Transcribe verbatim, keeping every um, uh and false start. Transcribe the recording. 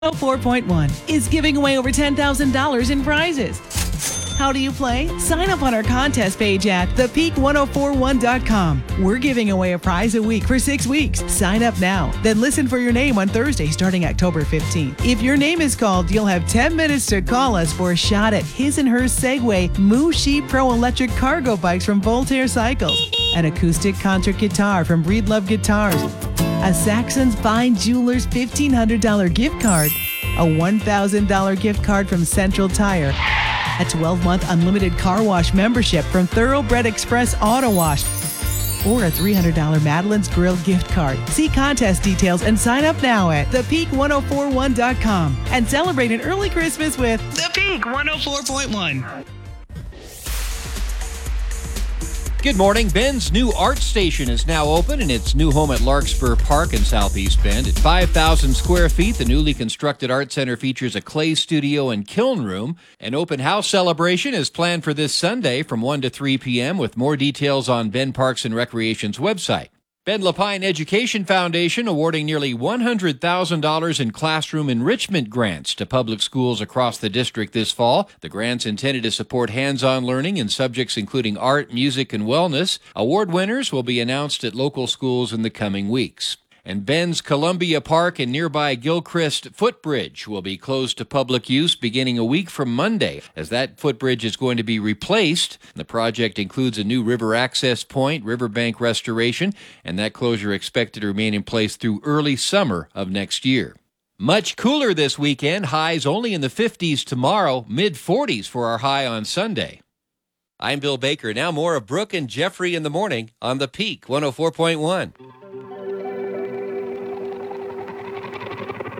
four point one is giving away over ten thousand dollars in prizes. How do you play? Sign up on our contest page at the peak ten forty-one dot com. We're giving away a prize a week for six weeks. Sign up now, then listen for your name on Thursday starting October fifteenth. If your name is called, you'll have ten minutes to call us for a shot at his and her Segway Mushi Pro electric cargo bikes from Voltaire Cycles, an acoustic concert guitar from Breedlove Guitars, a Saxon's Fine Jewelers fifteen hundred dollars gift card, a one thousand dollars gift card from Central Tire, a twelve-month unlimited car wash membership from Thoroughbred Express Auto Wash, or a three hundred dollars Madeline's Grill gift card. See contest details and sign up now at the peak ten forty-one dot com and celebrate an early Christmas with The Peak one oh four point one. Good morning. Ben's new art station is now open in its new home at Larkspur Park in Southeast Bend. At five thousand square feet, the newly constructed art center features a clay studio and kiln room. An open house celebration is planned for this Sunday from one to three p.m. with more details on Bend Parks and Recreation's website. Bend Lapine Education Foundation awarding nearly one hundred thousand dollars in classroom enrichment grants to public schools across the district this fall. The grants intended to support hands-on learning in subjects including art, music, and wellness. Award winners will be announced at local schools in the coming weeks. And Bend's Columbia Park and nearby Gilchrist Footbridge will be closed to public use beginning a week from Monday, as that footbridge is going to be replaced. The project includes a new river access point, riverbank restoration, and that closure expected to remain in place through early summer of next year. Much cooler this weekend, highs only in the fifties tomorrow, mid forties for our high on Sunday. I'm Bill Baker. Now more of Brooke and Jeffrey in the morning on The Peak one oh four point one.